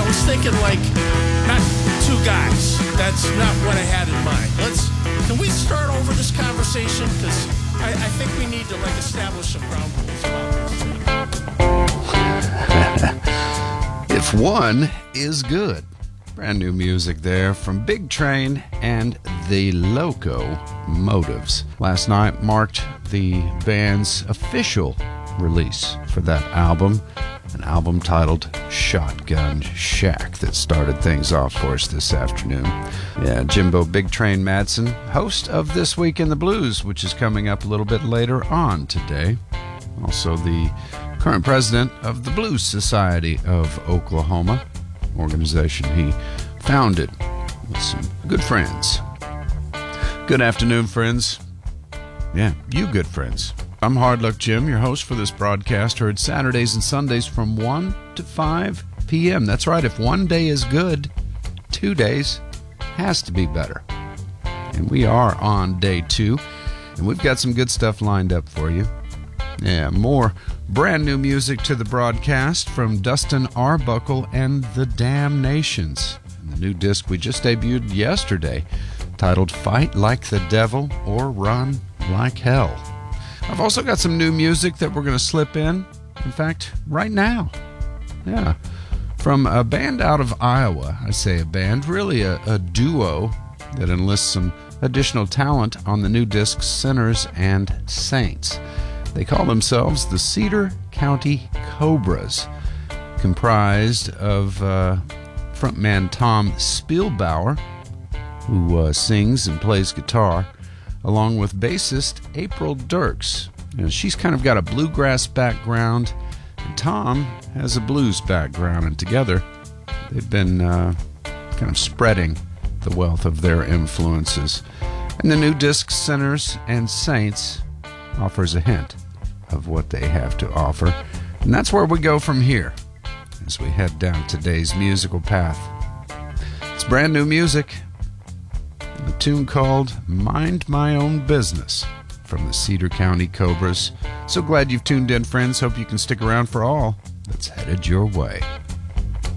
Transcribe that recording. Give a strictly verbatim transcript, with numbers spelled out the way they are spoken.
was thinking like not two guys. That's not what I had in mind. Let's can we start over this conversation because I, I think we need to like establish some ground rules about this. If one is good. Brand new music there from Big Train and the Loco Motives. Last night marked the band's official release for that album, an album titled Shotgun Shack that started things off for us this afternoon. Yeah, Jimbo Big Train Madsen, host of This Week in the Blues, which is coming up a little bit later on today. Also the current president of the Blues Society of Oklahoma, organization he founded with some good friends. Good afternoon, friends. Yeah, you good friends. I'm Hard Luck Jim, your host for this broadcast, heard Saturdays and Sundays from one to five p.m. That's right, if one day is good, two days has to be better. And we are on day two, and we've got some good stuff lined up for you. Yeah, more brand new music to the broadcast from Dustin Arbuckle and the Damnations. And the new disc we just debuted yesterday, titled Fight Like the Devil or Run Like Hell. I've also got some new music that we're going to slip in, in fact, right now. Yeah, from a band out of Iowa. I say a band, really a, a duo that enlists some additional talent on the new disc Sinners and Saints. They call themselves the Cedar County Cobras, comprised of uh, frontman Tom Spielbauer, who uh, sings and plays guitar, along with bassist April Dirks. You know, she's kind of got a bluegrass background, and Tom has a blues background, and together they've been uh, kind of spreading the wealth of their influences. And the new disc Sinners and Saints offers a hint of what they have to offer. And that's where we go from here as we head down today's musical path. It's brand new music, a tune called Mind My Own Business from the Cedar County Cobras. So glad you've tuned in, friends. Hope you can stick around for all that's headed your way.